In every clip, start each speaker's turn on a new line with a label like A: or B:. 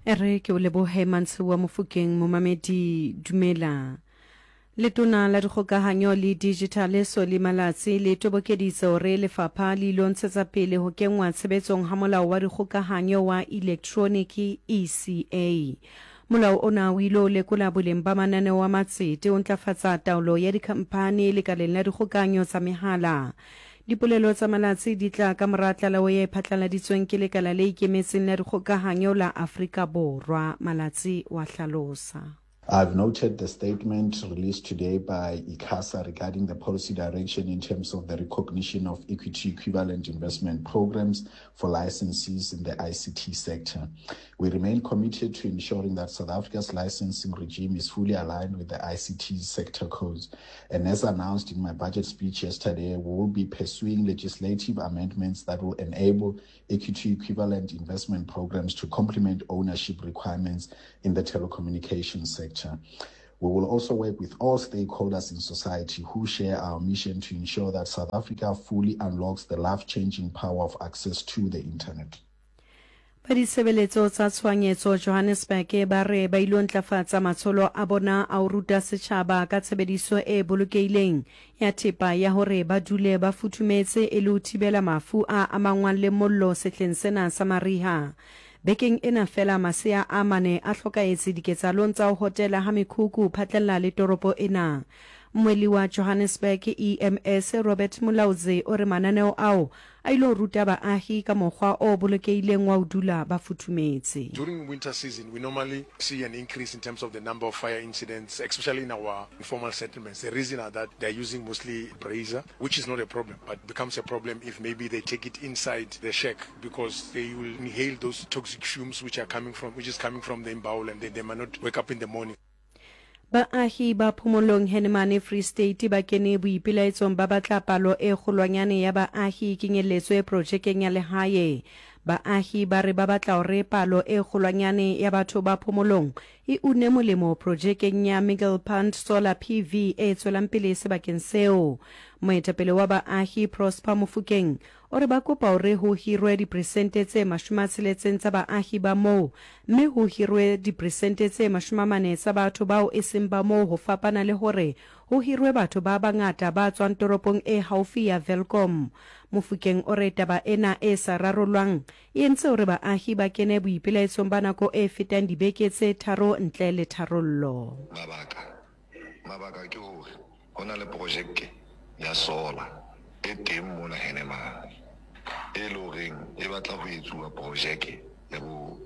A: Ere ke o lebohe Mantswe wa Mofokeng momamedi dumela. Letona la dikgokahanyo le digital Solly Malatsi le tobokeditse hore lefapha le ilontshetsa pele ho kenngwa tshebetsong ha molao wa dikgokahanyo wa electronic ECA. Molao ona o ile o lekola boleng ba mananeo wa matsete o ntlafatsa taolo ya dikhamphane lekaleng la dikgokahanyo tsa mehala. Dipolelo tsa Malatsi di tla ka mora tlaleho e phatlaladitsweng ke lekala le ikemetseng la dikgokahanyo la Afrika Borwa. Malatsi wa hlalosa.
B: I've noted the statement released today by ICASA regarding the policy direction in terms of the recognition of equity equivalent investment programs for licensees in the ICT sector. We remain committed to ensuring that South Africa's licensing regime is fully aligned with the ICT sector codes. And as announced in my budget speech yesterday, we will be pursuing legislative amendments that will enable equity equivalent investment programs to complement ownership requirements in the telecommunications sector. We will also work with all stakeholders in society who share our mission to ensure that South Africa fully unlocks the life-changing power of access to the internet.
A: Baditshebeletso tsa tshwanyetso Johannesburg ba re ba ilo ntlafatsa matsholo a bona a ho ruta setjhaba ka tshebediso e bolokeileng ya thepa ya hore ba dule ba futhumetse e le ho thibela mafu a amangwang le mollo sehleng sena sa mariha. Bekeng ena fela masea a mane a hlokaetse diketsalong tsa ho hotela ha mekhukhu phatlalla le toropo ena. Mweli wa Johannesburg EMS Robert Mulauze o re mananeo ao a ilo ruta baahi ka mokgwa o bolokeileng wa ho dula ba futhumetse.
C: During winter season, we normally see an increase in terms of the number of fire incidents, especially in our informal settlements. The reason are that they're using mostly brazier, which is not a problem, but becomes a problem if maybe they take it inside the shack because they will inhale those toxic fumes which is coming from the imbaul, and they might not wake up in the morning.
A: Baahi ba Phomolong Henemane Free State ba kene boipelaetsong ba batla palo e kgolwanyane ya baahi kenyeletswe e projekeng ya lehae. Baahi ba re ba batla hore palo e kgolwanyane ya batho ba Phomolong e une molemo projekeng ya Middelpunt Solar PV e tswelang pele sebakeng seo. Moetapele wa baahi Prosper Mofokeng o re ba kopa hore ho hirwe diperesente tse 60 tsa baahi ba moo, mme ho hirwe diperesente tse 40 tsa batho bao e seng ba moo ho fapana le hore ho hirwe batho ba bangata ba tswang toropong e haufi ya Welkom. Mofokeng o re taba ena e sa rarolwang e entse hore baahi ba kene boipelaetsong ba nako e fetang dibeke tse 3 ntle le tharollo.
D: Mabaka ke hore hona le projeke ya solar e teng mona Hennemane e loreng e batla ho etsuwa projeke ya bo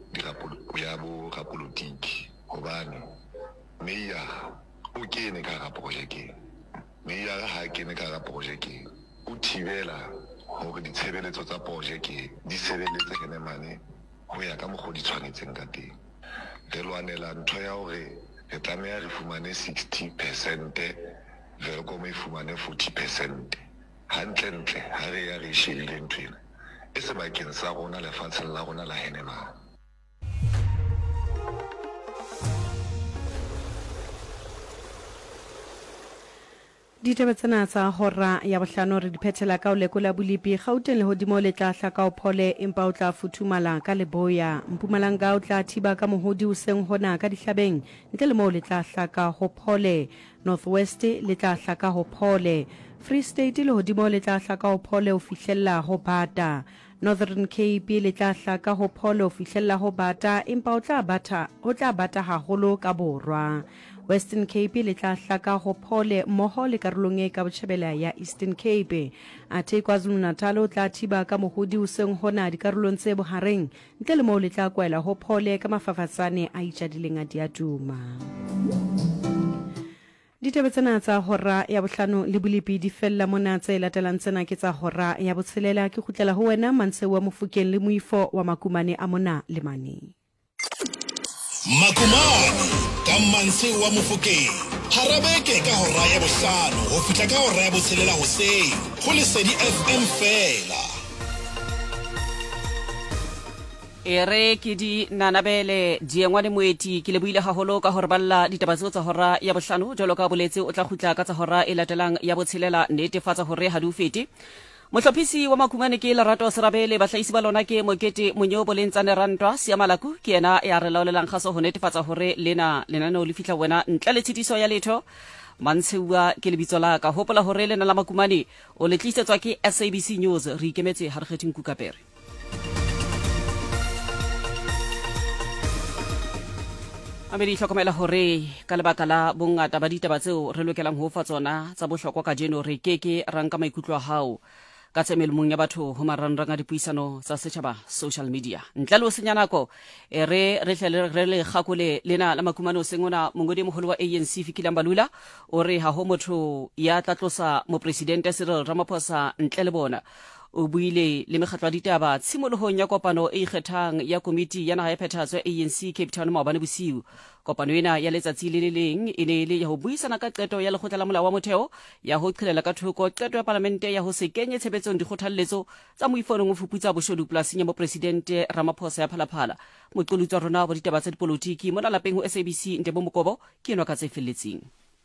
D: rapolotiki hobane meya o kene ka ga projeke meya ha kene ka ga projeke o thibela hore ditshebeletso tsa projeke di sebeletse Hennemane ho ya ka mokgwa di tshwanetseng ka teng. Re lwanela ntho ya hore re tlameha re fumane 60%, Welkom e fumane 40%. Hantle ha re ya re shebile nthwena e sebakeng sa rona lefatsheng la rona la Hennemane.
A: Ditaba tsena tsa hora ya bohlano re diphethela ka o lekola bolipi Gauteng le hodimo le tla hlaka o phole empa o tla futhumala ka Leboya. Mpumalanga o tla thiba ka mohodi o seng hona ka dihlabeng ntle le moo le tla hlaka ho phole. Northwest le tla hlaka ho phole. Free State le hodimo le tla hlaka ho phole o fihlella ho Bata. Northern Cape le tla hlaka ho phole o fihlella ho Bata empa o tla bata haholo ka Borwa. Western Cape le tla hlaka ho phole mmoho le karolong e ka botjhabela ya Eastern Cape. Athe KwaZulu-Natal o tla thiba ka mohodi o seng hona dikarolong tse bohareng ntle le moo le tla kwaela ho phole ka mafafatsane a itjadileng a diatuma. Ditaba tsena tsa hora ya bohlano le bolipi di fella mona tse latelang tsena ke tsa hora ya botshelela ke kgutlela ho wena Mantswe wa Mofokeng le moifo wa makumane a mona le mane.
E: Makumane ka Mantswe wa Mofokeng harabeke ka hora ya bohlano ho fihla ka hora ya botshelela hoseng ho Lesedi FM fela.
F: Ere ke di nanabele diengwa le moeti ke le buile haholo ka hore balla ditaba tsa hora ya bohlano jalo ka boletse o tla khutla ka tsa hora e latelang ya botshelela netefatsa hore ha di o fete Motlhophisi wa Makhungwane ke Lerato Serabele, bahlaisi ba lona ke Mokete Monyobo le Ntsane Rantwa, Siamalaku ke ena ya re laolelang kgaso ho netefatsa hore lena lenaneo le fihla wena ntle le tshitiso ya letho. Mantsheua ke lebitso la ka, hopola hore lena la Makhumane o le tlisetswa ke SABC News. Re ikemetse ha re kgetheng Kukapere. Amedi hlokomela hore ka lebaka la bongata ba ditaba tseo re lokelang ho fa tsona tsa bohlokwa ka jeno re keke ranka maikutlo a hao ka tsemelomong ya batho ho marangrang a dipuisano tsa setjhaba social media. Ntle le ho senya nako re le gakole lena la Makhumane o sengona mongodi moholo wa ANC Fikile Mbalula o re ha ho motho ya tlatlosa mopresidente Cyril Ramaphosa ntle le bona. O buile le mekgatlo ya ditaba tshimolohong ya kopano e ikgethang ya komiti ya naha ya phethahatso ya ANC Cape Town maobane bosiu. Kopano ena ya letsatsi le le leng e ne le ya ho buisana ka qeto ya lekgotla la molao wa motheo ya ho qhelela ka thoko qeto ya parlamente ya ho se kenye tshebetsong dikgothaletso tsa moifonong o fuputsa boshodu polasing ya mopresidente Ramaphosa ya phalaphala. Moqolotsi wa rona wa ditaba tsa dipolotiki mona lapeng ho SABC Ntebo Mokobo ke enwa ka tse felletseng.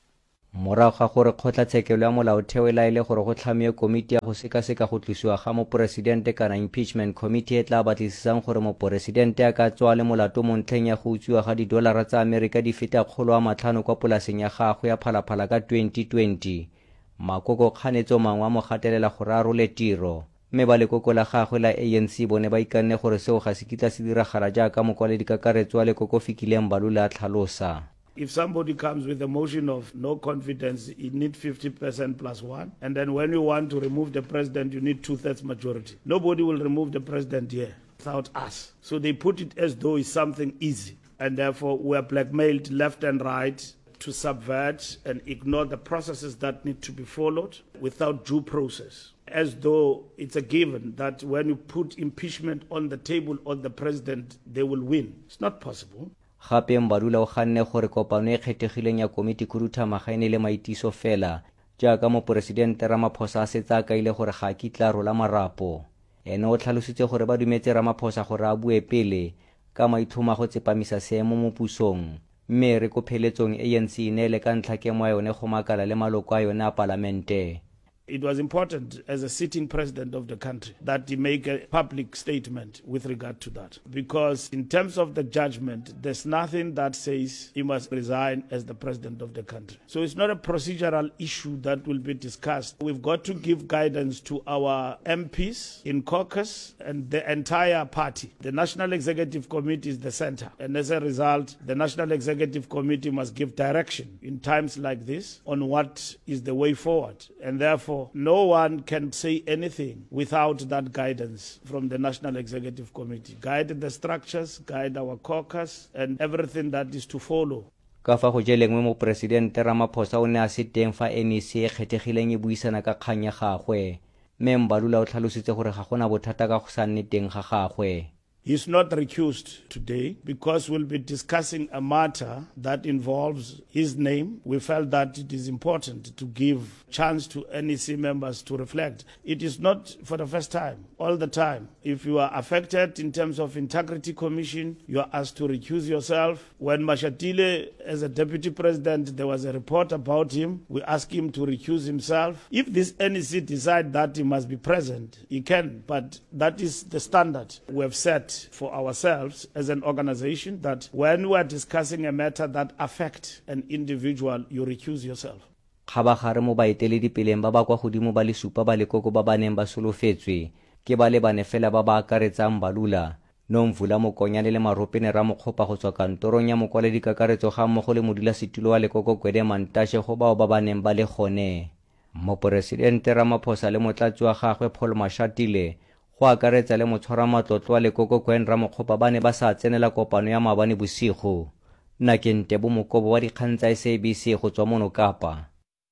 G: Morago ga gore kgotlatshekelo ya molaotheo e laele gore go tlhamiwe komiti ya go sekaseka go tlosiwa ga moporesidente kana impeachment committee e tla batlisisang gore moporesidente a ka tswa le molato mo ntlheng ya go utswiwa ga $5 tsa Amerika di feta 500 kwa polaseng ya gagwe ya phalaphala ka 2020. Makoko kganetso mangwe a mo gatelela gore a role tiro, mme ba lekoko la gagwe la ANC bone ba ikanne gore seo ga se kitla se diragala jaaka mokwaledi kakaretso wa lekoko Fikile Mbalula a tlhalosa.
H: If somebody comes with a motion of no confidence, you need 50% plus one. And then when you want to remove the president, you need 2/3 majority. Nobody will remove the president here without us. So they put it as though it's something easy. And therefore, we are blackmailed left and right to subvert and ignore the processes that need to be followed without due process. As though it's a given that when you put impeachment on the table on the president, they will win. It's not possible.
G: Gape Mbalula o ganne gore kopano e kgethegileng ya komiti khuduthamaga ene le maitiso fela jaaka moporesidente Ramaphosa a setse a kaile gore ga kitla rola marapo. Ene o tlhalositse gore ba dumetse Ramaphosa gore a bue pele ka maitlhomo go tsepamisa seemo mo pusong, mme re kopheletsong ANC e neele ka ntlha kemo ya yone go makala le maloko a yone a palamente.
H: It was important as a sitting president of the country that he make a public statement with regard to that. Because in terms of the judgment, there's nothing that says he must resign as the president of the country. So it's not a procedural issue that will be discussed. We've got to give guidance to our MPs in caucus and the entire party. The National Executive Committee is the center. And as a result, the National Executive Committee must give direction in times like this on what is the way forward. And therefore, no one can say anything without that guidance from the National Executive Committee. Guide the structures, guide our caucus, and everything that is to follow.
G: Ka fa go jeleng mo presidente Ramaphosa o ne a se teng fa NEC e kgethegileng e buisana ka kgang ya gagwe, mme Mbalula o tlhalositse gore ga gona bothata ka go sa nne teng ga gagwe.
H: He's not recused today because we'll be discussing a matter that involves his name. We felt that it is important to give chance to NEC members to reflect. It is not for the first time, all the time. If you are affected in terms of Integrity Commission, you are asked to recuse yourself. When Mashatile, as a deputy president, there was a report about him, we asked him to recuse himself. If this NEC decide that he must be present, he can, but that is the standard we have set for ourselves as an organization, that when we are discussing a matter that affects an individual, you recuse yourself.
G: Khabagare mo baeteledipeleng ba ba kwa godimo ba le supa ba lekoko ba baneng ba solofetswe ke ba le bane fela ba ba akaretsang Mbalula, Nomvula Mokonyane le Maropene Ramokgopa go tswa kantorong ya mokwaledi kakaretso ga mmogo le modulasetulo wa lekoko Gwede Mantashe go bao ba baneng ba le gone. Moporesidente Ramaphosa le motlatsi wa gagwe Paul Mashatile go akaretsa le motshwara matlotlo wa lekoko Gwen Ramokgopa ba ne ba sa tsenela kopano ya maabane bosigo. Nna ke Ntebo Mokobo wa dikgang tsa SABC go tswa mono Kapa.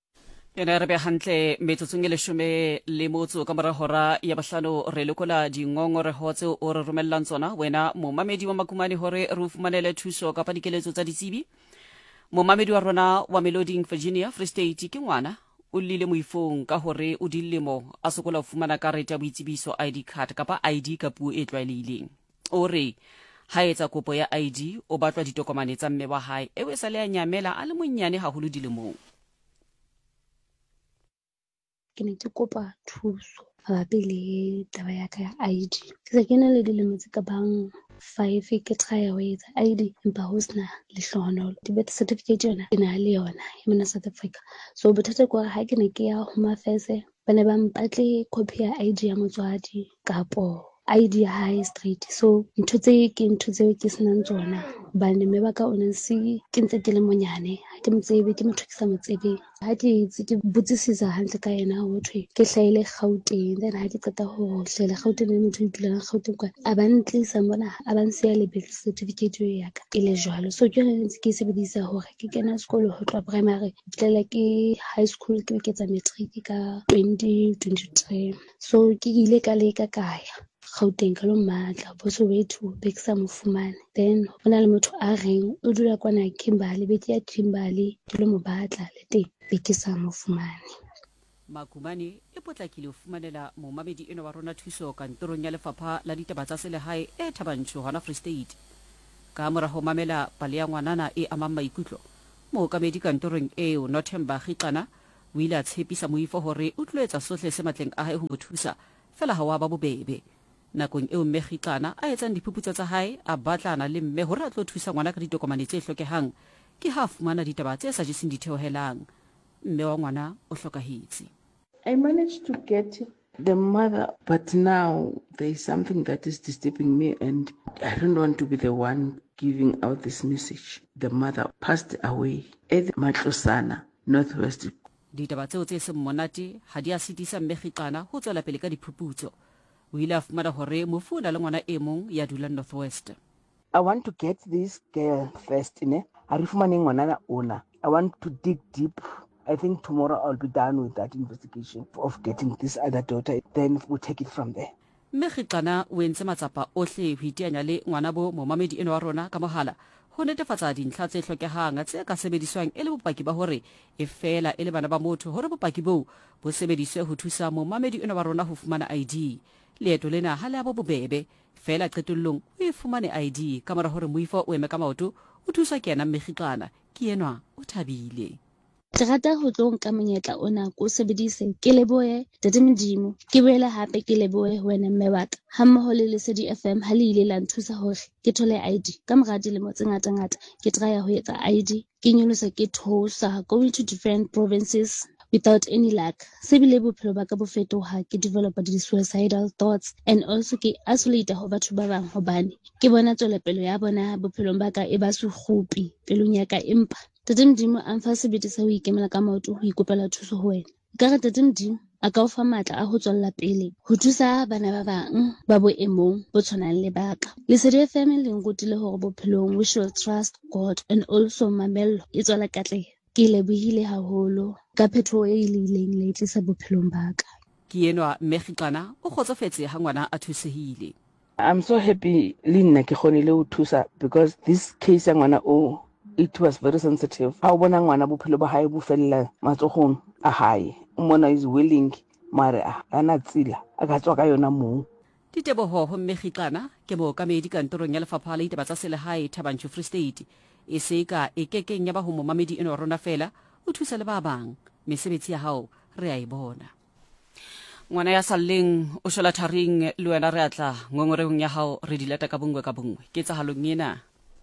F: Yena re be hantle metsotsong e 10 le motso ka mora hora ya bahlano re lekola dingongoreho tseo o re romellang tsona wena momamedi wa Makhumane hore re fumanele thuso ka padikeletso tsa ditsebi. Momamedi wa rona wa Meloding Virginia Free State ke ngwana o lile moifong ka hore o dilemo a sokola ho fumana karete ya boitsebiso ID card kapa ID ka puo e tlwaelehileng. O re ha etsa kopo ya ID o batlwa ditokomane tsa mme wa hae e wesa le ya nyamela a le monnyane haholo dilemong.
I: Ke ne ke kopa thuso mabapi le taba ya ka ya ID. Ke se ke na le dilemo tse ka bang 5 ke try ho etsa ID empa ho sena lehlohonolo. Birth certificate yona ke na le yona ya mona South Africa. So bothata ke hore ha ke ne ke ya Home Affairs ba ne ba mpatle copy ya ID ya motswadi kapo ID ya hae straight. So ntho tseo ke senang tsona hobane mme ba ka o ne se ke ntse ke le monyane ha ke motsebe ke motho ke sa motsebeng. Ha ke botsisisa hantle ka yena ho thwe ke hlahile Gauteng, then ha ke qeta ho hlahela Gauteng le motho dulang Gauteng kwa a ba ntlisa mona a ba nsiya le birth certificate ya ka e le jwalo. So ke ntse ke sebedisa hore ke kena sekolo ho tloha primary fihlela ke high school ke tsa matric ka 2023. So ke ile ka leka kaya Gauteng ka lo matla bo Soweto be ke sa mo fumane. Then hona le motho a reng o dula kwana Kimberley, be ke ya Kimberley ke lo mo batla le teng be ke sa mo fumane.
F: Makumane e potlakile ho fumanela momamedi eno wa rona thuso kantorong ya lefapha la ditaba tsa selehae e Thabanchu hona Free State. Ka mora ho mamela pale ya ngwanana e amang maikutlo, mookamedi kantorong eo Nothemba Khitana o ile a tshepisa moifo hore o tlo etsa sohle se matleng a hae ho mo thusa fela ha wa ba bobebe. Nakong eo mme Khitana a etsang diphuputso tsa hae a batlana le mme hore a tlo thusa ngwana ka ditokomane tse hlokehang ke ha fumana ditaba tse sa jeseng ditheohelang. Mme wa ngwana o hlokahetse.
J: I managed to get the mother, but now there is something that is disturbing me and I don't want to be the one giving out this message. The mother passed away at Matlosana, Northwest.
F: Ditaba tseo tse seng monate ha di a sitisa mme Khitana ho tswela pele ka diphuputso. O ile a fumana hore mofu o na le ngwana e mong ya dulang Northwest.
J: I want to get this girl first, ne? I want to dig deep. I think tomorrow I'll be done with that investigation of getting this other daughter. Then we'll take it from there.
F: Mme Khitana o entse matsapa ohle ho iteanya le ngwana bo momamedi eno wa rona ka mohala ho netefatsa dintlha tse hlokehang tse ka sebediswang e le bopaki ba hore e fela e le bana ba motho hore bopaki bo bo sebediswe ho thusa momamedi eno wa rona ho fumana ID. Leeto lena ha le a bobebe fela qetullong o e fumane ID ka mora hore moifo o eme ka maoto o thusa ke yena mme Khitana ke enwa o thabile.
I: Ke rata ho tlo nka monyetla ona ko sebedise ke lebohe Tate Modimo, ke boela hape ke lebohe wena mme wa ka ha mmoho le Lesedi FM ha le ile la nthusa hore ke thole ID ka mora dilemo tse ngata ke trya ho etsa ID ke nyolosa ke thosa going to different provinces without any luck. Se bile bophelo ba ka bo fetoha ke develop di suicidal thoughts and also ke isolate ho batho ba bang hobane ke bona tswelepelo ya bona bophelong ba ka e ba se kgopi pelong ya ka empa Tate Modimo a mfa sebete sa ho ikemela ka maoto ho ikopela thuso ho wena. Ka re Tate Modimo a ka o fa matla a ho tswella pele ho thusa bana ba bang ba boemong bo tshwanang le baka. Lesedi FM le nkutile hore bophelong we should trust God and also mamello e tswela katleho. Ke lebohile haholo ka phethoho e ileng le tlisa bophelong ba ka.
F: Ke enwa mme Khitana o kgotsofetse ha ngwana a thusehile.
J: I'm so happy le nna ke kgonile ho thusa because this case ya ngwana o it was very sensitive. Ha o bona ngwana bophelo ba hae bo fella matsogong a hae. Umona is willing mara ana tsila a ka tswa ka yona moo.
F: Diteboho ho mme Khitana ke mookamedi kantorong ya lefapha la ditaba tsa selehae Thabanchu Free State. E se ka e kekeng ya ba ho momamedi eno rona fela o thusa le ba bang mesebetsi ya hao re a e bona. Ngwana ya salleng o shola tharing le wena re atla ngongoreng ya hao re dilata ka bongwe ke tsa halong ena.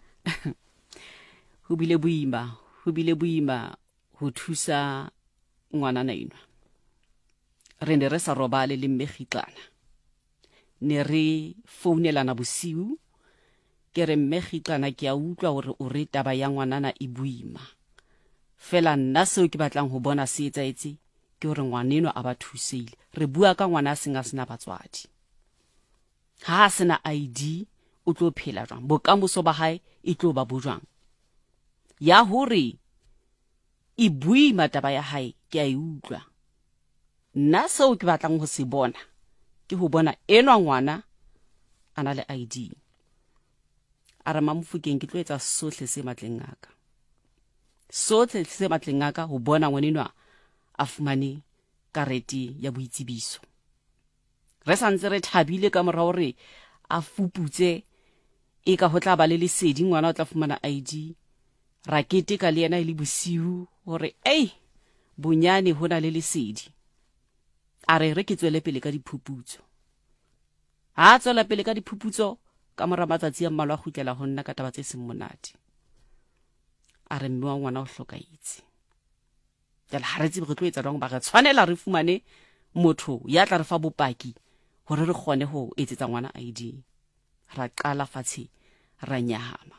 F: Ho bile boima ho thusa ngwana na enwa. Re ne re sa robale le mme Khitana. Ne re founelana bosiu ke re mme Khitana ke a utlwa hore o re taba ya ngwanana e boima. Fela nna seo ke batlang ho bona se etsaetse ke hore ngwaneno a ba thusile. Re bua ka ngwana a sena batswadi. Ha sena ID o tlo phela jwang? Bokamoso ba hae e tlo ba bojwang? Ya hore e boima taba ya hae ke a e utlwa. Nna seo ke batlang ho se bona ke ho bona enwa ngwana ana le ID. Ara Mamofokeng ke tlo etsa sohle se matleng aka. Sohle se matleng aka ho bona ngwanenwa a fumane karete ya boitsebiso. Re santse re thabile ka mora hore a fuputse e ka ho tla ba le lesedi ngwana o tla fumana ID. Rakete ka le yena ile bosiu hore bonyane hona le lesedi. a re ke tswele pele ka diphuputso ha tswela pele ka diphuputso ka mora matsatsi a mmalwa gutlela go nna ka taba tse seng monate a re mme wa ngwana o hlokaitse jala ha re tsebe re tlo etsa jwang ba re tshwanela re fumane motho ya tla re fa bopaki hore re kgone ho etsetsa ngwana ID ra qala fatshe ra nyahama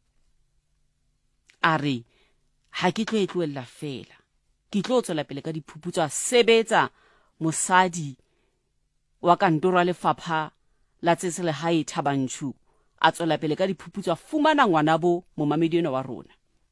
F: a re ha ke tlo etloella fela ke tlo tswela pele ka diphuputso a sebetsa mosadi wa kantoro ya lefapha la tsesele hae Thabanchu a tswela pele ka diphuputso a fumana ngwana bo momamedi eno wa rona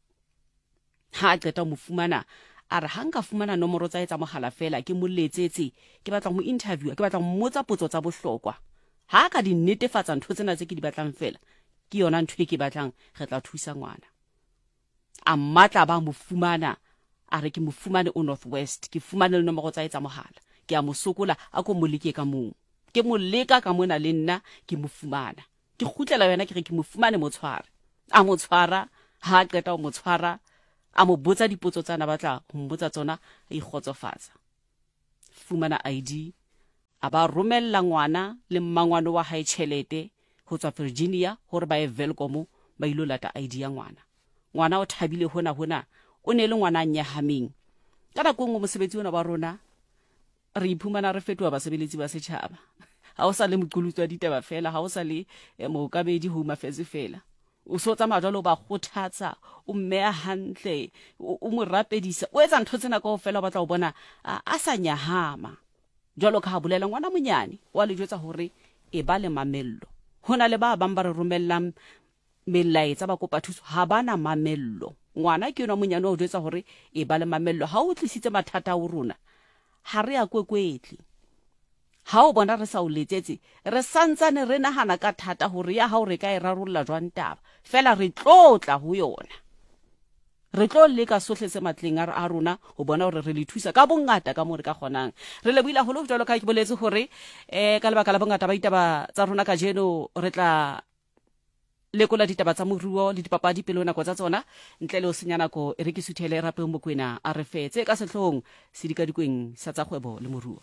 F: ha qeta mo fumana a re hanga fumana nomoro tsa etsa mogala fela ke mo letsetse ke batla mo interview ke batla mmotsa potso tsa bohlokwa ha ka di netefatsa ntho tsena tse ke di batlang fela ke yona ntho e ke batlang re tla thusa ngwana a matla ba mo fumana a re ke mo fumane o Northwest ke fumane le nomoro tsa etsa mogala ke a mo sokola a ko mo leke ka moo ke mo leka ka mona le nna ke mo fumana ke khutlela yona ke re ke mo fumane mo tshware a mo tshwara ha qeta o mo tshwara a mo botsa dipotso tsana batla ho mbotsa tsona e khotsofatsa fumana ID a ba romella ngwana le mmangwana wa hae tšhelete ho tswa Virginia hore ba e Welcome ba ilo lata ID ya ngwana o thabile hona o ne le ngwana nyahameng ka nako ngwe mosebetsi ona ba rona re iphumana re fetoa basebeletsi ba setšhaba ha o sa le moqulutsi wa ditaba fela ha o sa le mookabedi Home Affairs fela o so tsa majalo ba khothatsa o mmea hantle o mo rapedisa o etsa ntho tsena kaofela o batla o bona a sa nyahama jalo ka ha bolela ngwana monyane wa le jwetsa hore e ba le mamello hona le ba bang ba re romellang melaetsa ba kopa thuso ha bana mamello ngwana ke yona monyane o jwetsa hore e ba le mamello ha o tlisitse mathata a rona ha re a kwekwetle ha o bona re sa o letsetse re santsane re nahana ka thata hore ya ha o re ka e rarolla jwang taba fela re tlotla ho yona re tlo leka sohle se matleng a rona ho bona hore re le thusa ka bongata ka mo re ka kgonang re le buila holo jalo ka ke boletse hore ka lebaka la bongata ba ditaba tsa rona ka jeno re tla lekola ditaba tsa moruo le dipapadi pele nako tsa tsona ntle le o senya nako e re ke suthele rape mo kwena a re fetse ka sehlong se dikadikweng sa tsa kgwebo le moruo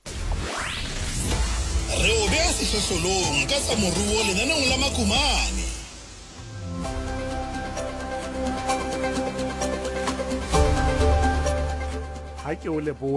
E: re o bea sehlohlolong ka tsa moruo lenaneng la Makumane
K: ha ke o lebo